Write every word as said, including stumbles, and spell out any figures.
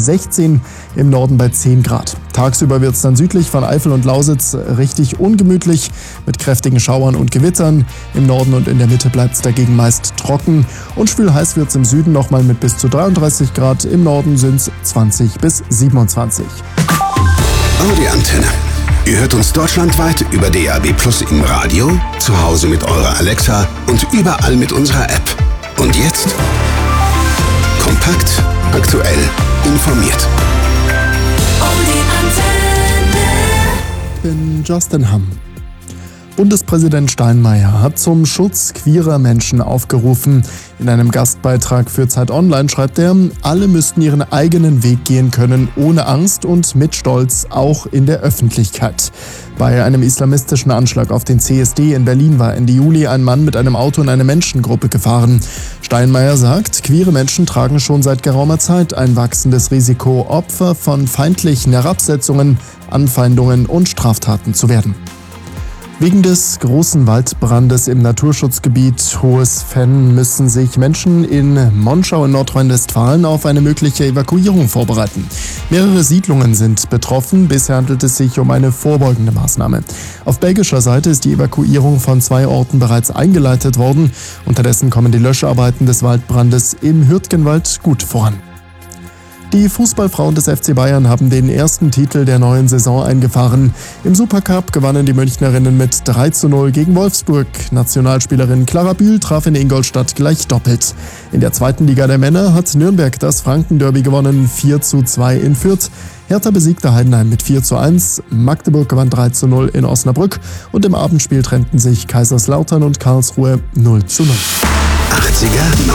sechzehn, im Norden bei zehn Grad. Tagsüber wird es dann südlich von Eifel und Lausitz richtig ungemütlich mit kräftigen Schauern und Gewittern. Im Norden und in der Mitte bleibt es dagegen meist trocken. Und schwül-heiß wird es im Süden nochmal mit bis zu dreiunddreißig Grad. Im Norden sind es zwanzig bis siebenundzwanzig. Audi Antenne. Ihr hört uns deutschlandweit über D A B Plus im Radio, zu Hause mit eurer Alexa und überall mit unserer App. Und jetzt kompakt, aktuell, informiert. Audi Antenne. Ich bin Justin Hamm. Bundespräsident Steinmeier hat zum Schutz queerer Menschen aufgerufen. In einem Gastbeitrag für Zeit Online schreibt er, alle müssten ihren eigenen Weg gehen können, ohne Angst und mit Stolz, auch in der Öffentlichkeit. Bei einem islamistischen Anschlag auf den C S D in Berlin war Ende Juli ein Mann mit einem Auto in eine Menschengruppe gefahren. Steinmeier sagt, queere Menschen tragen schon seit geraumer Zeit ein wachsendes Risiko, Opfer von feindlichen Herabsetzungen, Anfeindungen und Straftaten zu werden. Wegen des großen Waldbrandes im Naturschutzgebiet Hohes Venn müssen sich Menschen in Monschau in Nordrhein-Westfalen auf eine mögliche Evakuierung vorbereiten. Mehrere Siedlungen sind betroffen, bisher handelt es sich um eine vorbeugende Maßnahme. Auf belgischer Seite ist die Evakuierung von zwei Orten bereits eingeleitet worden. Unterdessen kommen die Löscharbeiten des Waldbrandes im Hürtgenwald gut voran. Die Fußballfrauen des F C Bayern haben den ersten Titel der neuen Saison eingefahren. Im Supercup gewannen die Münchnerinnen mit drei zu null gegen Wolfsburg. Nationalspielerin Clara Bühl traf in Ingolstadt gleich doppelt. In der zweiten Liga der Männer hat Nürnberg das Franken-Derby gewonnen, vier zu zwei in Fürth. Hertha besiegte Heidenheim mit vier zu eins, Magdeburg gewann drei zu null in Osnabrück und im Abendspiel trennten sich Kaiserslautern und Karlsruhe null zu null. achtziger,